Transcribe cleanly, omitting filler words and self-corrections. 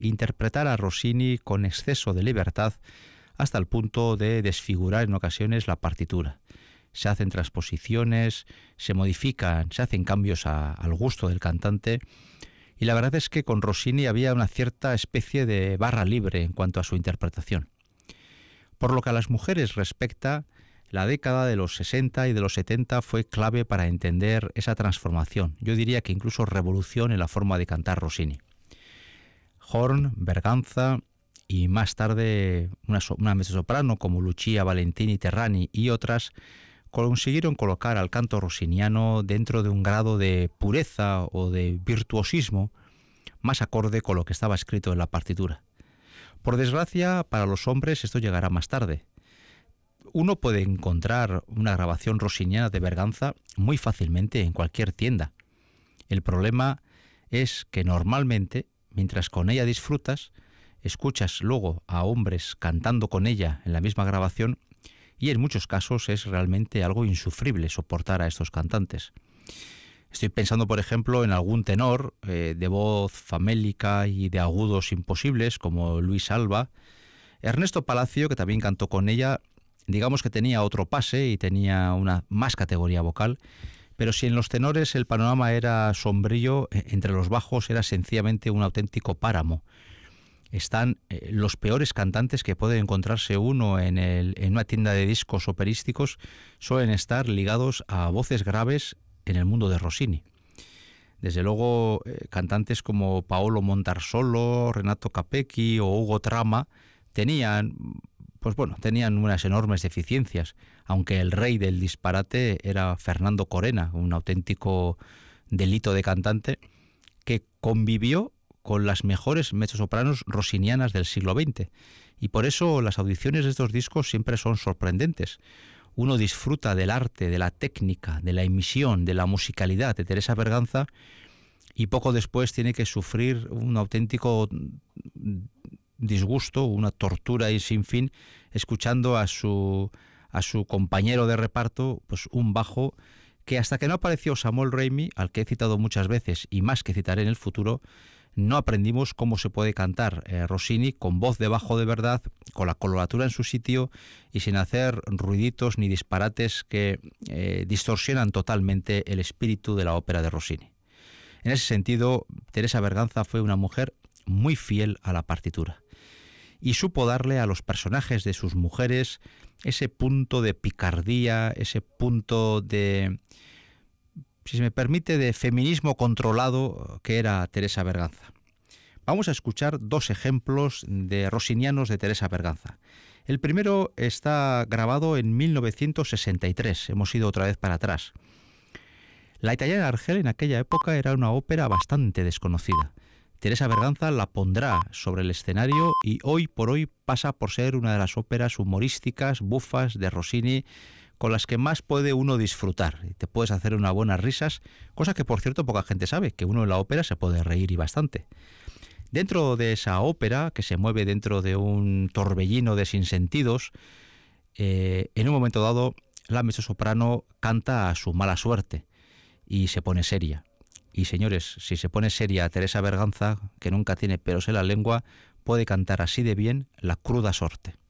interpretar a Rossini con exceso de libertad hasta el punto de desfigurar en ocasiones la partitura. Se hacen transposiciones, se modifican, se hacen cambios al gusto del cantante, y la verdad es que con Rossini había una cierta especie de barra libre en cuanto a su interpretación. Por lo que a las mujeres respecta, la década de los 60 y de los 70 fue clave para entender esa transformación. Yo diría que incluso revolución en la forma de cantar Rossini. Horn, Berganza y más tarde una mezzosoprano como Lucia Valentini Terrani y otras consiguieron colocar al canto rossiniano dentro de un grado de pureza o de virtuosismo más acorde con lo que estaba escrito en la partitura. Por desgracia, para los hombres esto llegará más tarde. Uno puede encontrar una grabación rossiniana de Berganza muy fácilmente en cualquier tienda. El problema es que normalmente, mientras con ella disfrutas, escuchas luego a hombres cantando con ella en la misma grabación y en muchos casos es realmente algo insufrible soportar a estos cantantes. Estoy pensando, por ejemplo, en algún tenor de voz famélica y de agudos imposibles como Luis Alba. Ernesto Palacio, que también cantó con ella, digamos que tenía otro pase y tenía una más categoría vocal, pero si en los tenores el panorama era sombrío, entre los bajos era sencillamente un auténtico páramo. Están los peores cantantes que puede encontrarse uno en una tienda de discos operísticos, suelen estar ligados a voces graves en el mundo de Rossini. Desde luego, cantantes como Paolo Montarsolo, Renato Capecchi o Hugo Trama tenían unas enormes deficiencias, aunque el rey del disparate era Fernando Corena, un auténtico delito de cantante que convivió con las mejores mezzosopranos rossinianas del siglo XX, y por eso las audiciones de estos discos siempre son sorprendentes. Uno disfruta del arte, de la técnica, de la emisión, de la musicalidad de Teresa Berganza, y poco después tiene que sufrir un auténtico disgusto, una tortura y sin fin, escuchando a su compañero de reparto, pues un bajo que hasta que no apareció Samuel Raimi, al que he citado muchas veces y más que citaré en el futuro, no aprendimos cómo se puede cantar Rossini con voz de bajo de verdad, con la coloratura en su sitio y sin hacer ruiditos ni disparates que distorsionan totalmente el espíritu de la ópera de Rossini. En ese sentido, Teresa Berganza fue una mujer muy fiel a la partitura y supo darle a los personajes de sus mujeres ese punto de picardía, ese punto de, si se me permite, de feminismo controlado que era Teresa Berganza. Vamos a escuchar dos ejemplos de rossinianos de Teresa Berganza. El primero está grabado en 1963, hemos ido otra vez para atrás. La italiana Argel en aquella época era una ópera bastante desconocida. Teresa Berganza la pondrá sobre el escenario y hoy por hoy pasa por ser una de las óperas humorísticas, bufas de Rossini, con las que más puede uno disfrutar. Te puedes hacer unas buenas risas, cosa que por cierto poca gente sabe, que uno en la ópera se puede reír y bastante. Dentro de esa ópera, que se mueve dentro de un torbellino de sinsentidos, en un momento dado la mezzosoprano canta a su mala suerte y se pone seria. Y señores, si se pone seria Teresa Berganza, que nunca tiene pelos en la lengua, puede cantar así de bien La cruda sorte.